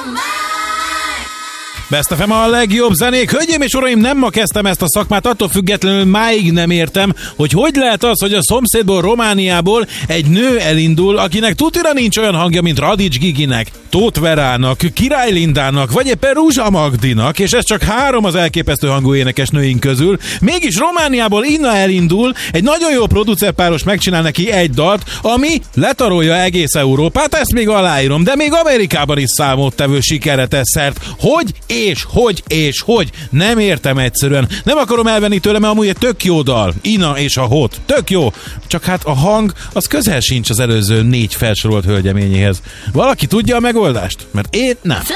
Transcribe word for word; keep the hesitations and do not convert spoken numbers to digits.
Best ef em a legjobb zenék. Hölgyeim és uraim, nem ma kezdtem ezt a szakmát, attól függetlenül máig nem értem, hogy hogy lehet az, hogy a szomszédból, Romániából egy nő elindul, akinek tutira nincs olyan hangja, mint Radics Giginek, Tóth Verának, Király Lindának, vagy éppen Ruzsa Magdinak, és ez csak három az elképesztő hangú énekes nőink közül. Mégis Romániából innen elindul, egy nagyon jó producerpáros megcsinál neki egy dalt, ami letarolja egész Európát, ezt még aláírom, de még Amerikában is számottevő sikerre tesz szert. Hogy és hogy és hogy? Nem értem egyszerűen. Nem akarom elvenni tőle, mert amúgy egy tök jó dal. Ina és a Hot. Tök jó. Csak hát a hang, az közel sincs az előző négy felsorolt hölgyeményéhez. Valaki tudja a megoldást? Mert én nem.